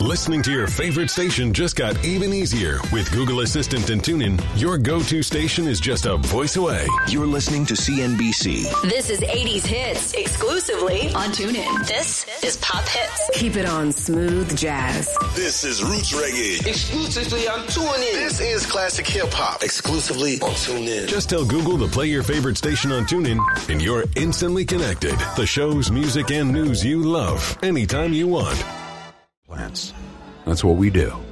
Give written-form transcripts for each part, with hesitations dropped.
Listening to your favorite station just got even easier. With Google Assistant and TuneIn, your go-to station is just a voice away. You're listening to CNBC. This is 80s Hits, exclusively on TuneIn. This is Pop Hits. Keep it on smooth jazz. This is Roots Reggae, exclusively on TuneIn. This is Classic Hip Hop, exclusively on TuneIn. Just tell Google to play your favorite station on TuneIn, and you're instantly connected. The shows, music, and news you love, anytime you want. Plants. That's what we do.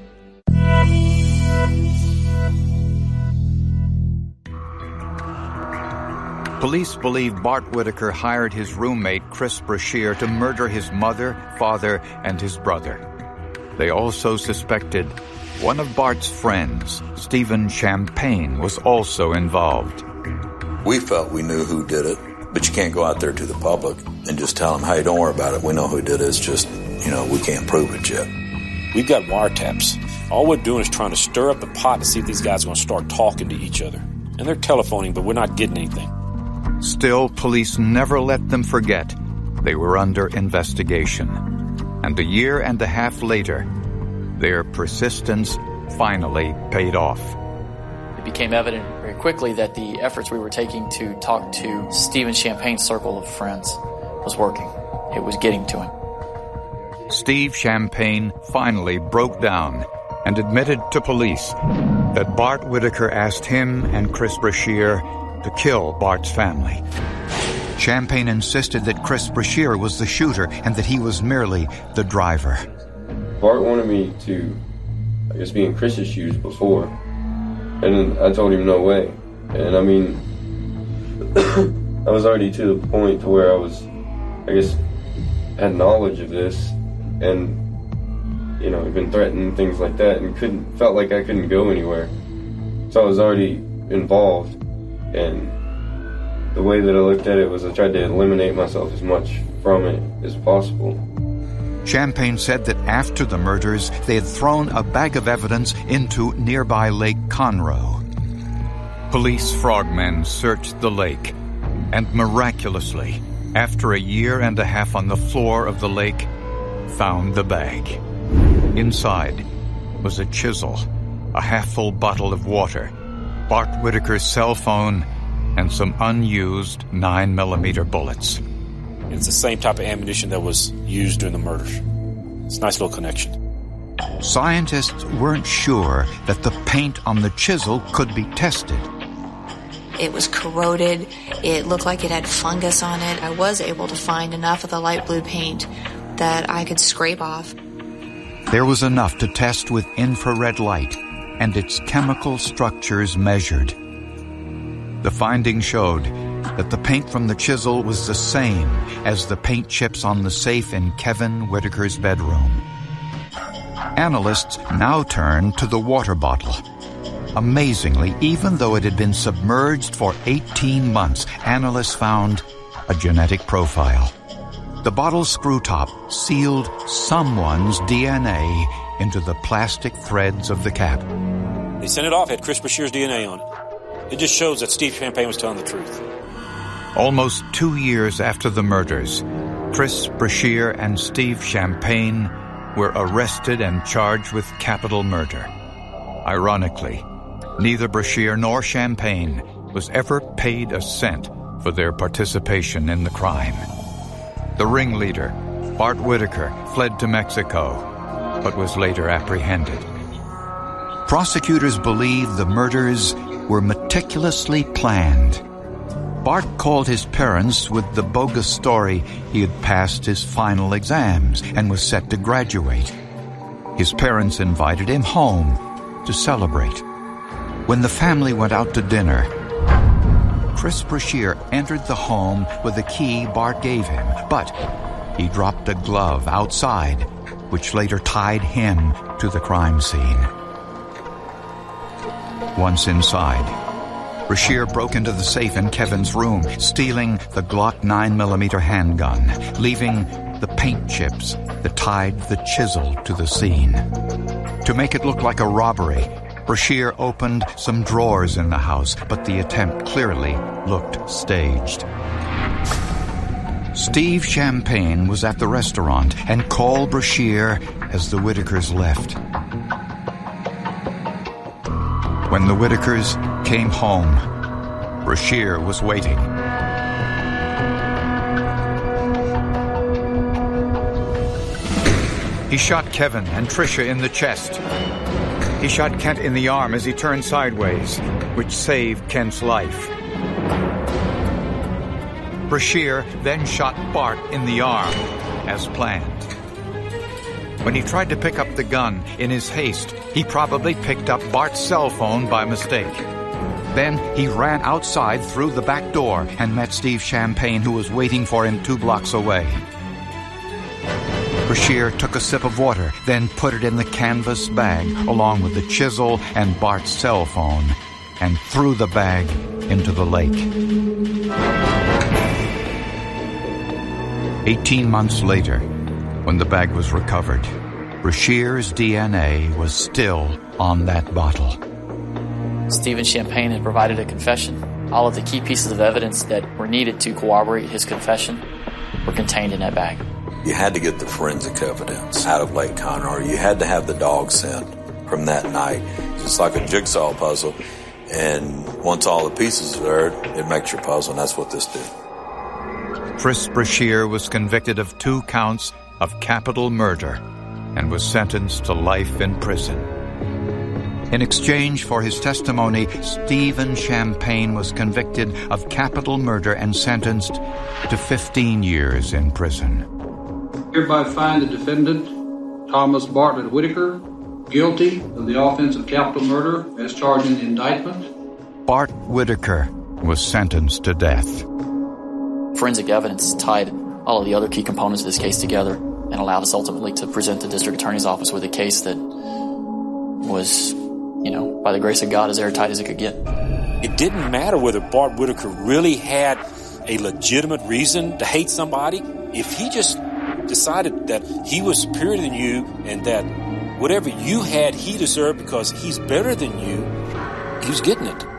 Police believe Bart Whitaker hired his roommate, Chris Brashear, to murder his mother, father, and his brother. They also suspected one of Bart's friends, Stephen Champagne, was also involved. We felt we knew who did it, but you can't go out there to the public and just tell them, hey, don't worry about it. We know who did it. It's just, we can't prove it yet. We've got wiretaps. All we're doing is trying to stir up the pot to see if these guys are going to start talking to each other. And they're telephoning, but we're not getting anything. Still, police never let them forget they were under investigation. And a year and a half later, their persistence finally paid off. It became evident very quickly that the efforts we were taking to talk to Stephen Champagne's circle of friends was working. It was getting to him. Steve Champagne finally broke down and admitted to police that Bart Whitaker asked him and Chris Brashear to kill Bart's family. Champagne insisted that Chris Brashear was the shooter and that he was merely the driver. Bart wanted me to, be in Chris's shoes before, and I told him no way. And I was already to the point to where I was, had knowledge of this, and had been threatened, things like that, and felt like I couldn't go anywhere. So I was already involved, and the way that I looked at it was I tried to eliminate myself as much from it as possible. Champagne said that after the murders, they had thrown a bag of evidence into nearby Lake Conroe. Police frogmen searched the lake, and miraculously, after a year and a half on the floor of the lake, found the bag. Inside was a chisel, a half-full bottle of water, Bart Whitaker's cell phone, and some unused 9mm bullets. It's the same type of ammunition that was used during the murders. It's a nice little connection. Scientists weren't sure that the paint on the chisel could be tested. It was corroded. It looked like it had fungus on it. I was able to find enough of the light blue paint that I could scrape off. There was enough to test with infrared light and its chemical structures measured. The findings showed that the paint from the chisel was the same as the paint chips on the safe in Kevin Whitaker's bedroom. Analysts now turned to the water bottle. Amazingly, even though it had been submerged for 18 months, analysts found a genetic profile. The bottle's screw top sealed someone's DNA into the plastic threads of the cap. They sent it off, had Chris Brashear's DNA on it. It just shows that Steve Champagne was telling the truth. Almost 2 years after the murders, Chris Brashear and Steve Champagne were arrested and charged with capital murder. Ironically, neither Brashear nor Champagne was ever paid a cent for their participation in the crime. The ringleader, Bart Whitaker, fled to Mexico, but was later apprehended. Prosecutors believe the murders were meticulously planned. Bart called his parents with the bogus story he had passed his final exams and was set to graduate. His parents invited him home to celebrate. When the family went out to dinner, Chris Brashear entered the home with a key Bart gave him, but he dropped a glove outside, which later tied him to the crime scene. Once inside, Brashear broke into the safe in Kevin's room, stealing the Glock 9mm handgun, leaving the paint chips that tied the chisel to the scene. To make it look like a robbery, Brashear opened some drawers in the house, but the attempt clearly looked staged. Steve Champagne was at the restaurant and called Brashear as the Whitakers left. When the Whitakers came home, Brashear was waiting. He shot Kevin and Tricia in the chest. He shot Kent in the arm as he turned sideways, which saved Kent's life. Brashear then shot Bart in the arm, as planned. When he tried to pick up the gun in his haste, he probably picked up Bart's cell phone by mistake. Then he ran outside through the back door and met Steve Champagne, who was waiting for him 2 blocks away. Brashear took a sip of water, then put it in the canvas bag along with the chisel and Bart's cell phone, and threw the bag into the lake. 18 months later, when the bag was recovered, Brashear's DNA was still on that bottle. Stephen Champagne had provided a confession. All of the key pieces of evidence that were needed to corroborate his confession were contained in that bag. You had to get the forensic evidence out of Lake Conroe. You had to have the dog scent from that night. It's like a jigsaw puzzle, and once all the pieces are there, it makes your puzzle, and that's what this did. Pris Brashear was convicted of 2 counts of capital murder and was sentenced to life in prison. In exchange for his testimony, Stephen Champagne was convicted of capital murder and sentenced to 15 years in prison. Hereby find the defendant, Thomas Bartlett Whitaker, guilty of the offense of capital murder as charged in the indictment. Bart Whitaker was sentenced to death. Forensic evidence tied all of the other key components of this case together and allowed us ultimately to present the district attorney's office with a case that was, by the grace of God, as airtight as it could get. It didn't matter whether Bart Whitaker really had a legitimate reason to hate somebody. If he just decided that he was superior than you and that whatever you had, he deserved because he's better than you, he was getting it.